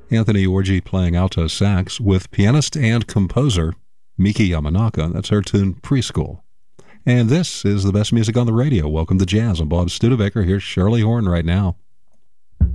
Anthony Orji playing alto sax with pianist and composer Miki Yamanaka. That's her tune Preschool. And this is the best music on the radio. Welcome to Jazz. I'm Bob Studebaker. Here's Shirley Horn right now.